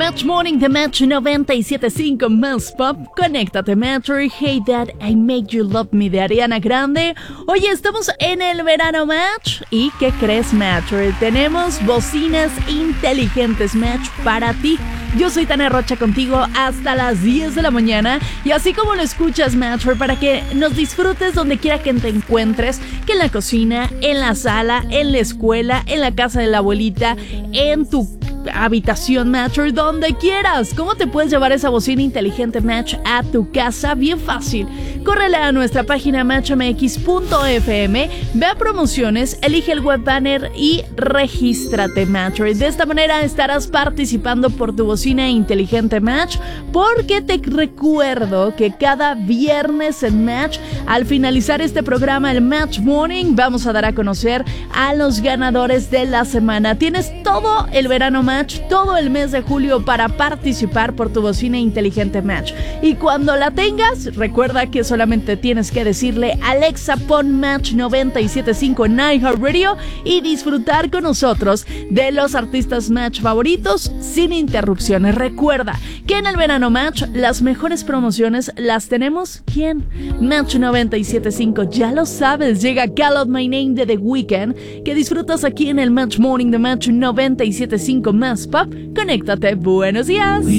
Match Morning de Match 97.5 más Pop. Conéctate, Matcher. Hey Dad, I Make You Love Me de Ariana Grande. Oye, estamos en el verano Match. ¿Y qué crees, Matcher? Tenemos bocinas inteligentes Match para ti. Yo soy Tania Rocha contigo hasta las 10 de la mañana. Y así como lo escuchas, Matcher, para que nos disfrutes donde quiera que te encuentres, que en la cocina, en la sala, en la escuela, en la casa de la abuelita, en tu habitación, Matcher, donde quieras. ¿Cómo te puedes llevar esa bocina inteligente Match a tu casa? Bien fácil. Córrele a nuestra página matchmx.fm, ve a promociones, elige el web banner y regístrate, Matcher. De esta manera estarás participando por tu bocina inteligente Match, porque te recuerdo que cada viernes en Match, al finalizar este programa, el Match Morning, vamos a dar a conocer a los ganadores de la semana. Tienes todo el verano Match, todo el mes de julio para participar por tu bocina inteligente Match. Y cuando la tengas, recuerda que solamente tienes que decirle: Alexa, pon Match 97.5 en iHeartRadio y disfrutar con nosotros de los artistas Match favoritos sin interrupciones. Recuerda que en el verano Match las mejores promociones las tenemos. ¿Quién? Match 97.5, ya lo sabes. Llega Call Out My Name de The Weeknd, que disfrutas aquí en el Match Morning de Match 97.5 más Pop. Conéctate, buenos días.